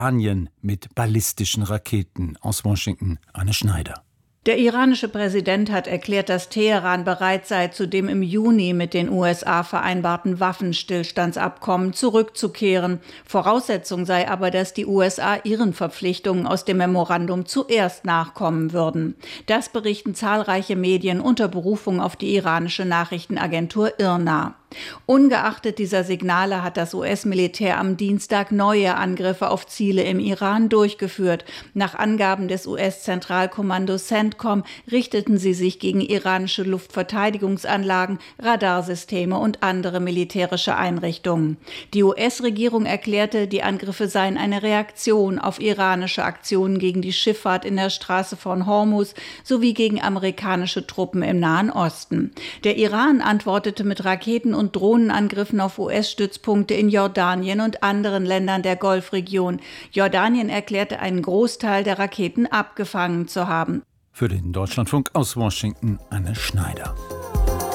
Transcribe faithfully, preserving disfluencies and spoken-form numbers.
Iranien mit ballistischen Raketen. Aus Washington, Anne Schneider. Der iranische Präsident hat erklärt, dass Teheran bereit sei, zu dem im Juni mit den U S A vereinbarten Waffenstillstandsabkommen zurückzukehren. Voraussetzung sei aber, dass die U S A ihren Verpflichtungen aus dem Memorandum zuerst nachkommen würden. Das berichten zahlreiche Medien unter Berufung auf die iranische Nachrichtenagentur I R N A. Ungeachtet dieser Signale hat das U S-Militär am Dienstag neue Angriffe auf Ziele im Iran durchgeführt. Nach Angaben des U S-Zentralkommandos CENTCOM richteten sie sich gegen iranische Luftverteidigungsanlagen, Radarsysteme und andere militärische Einrichtungen. Die U S-Regierung erklärte, die Angriffe seien eine Reaktion auf iranische Aktionen gegen die Schifffahrt in der Straße von Hormuz sowie gegen amerikanische Truppen im Nahen Osten. Der Iran antwortete mit Raketen und Drohnenangriffen auf U S-Stützpunkte in Jordanien und anderen Ländern der Golfregion. Jordanien erklärte, einen Großteil der Raketen abgefangen zu haben. Für den Deutschlandfunk aus Washington, Anne Schneider.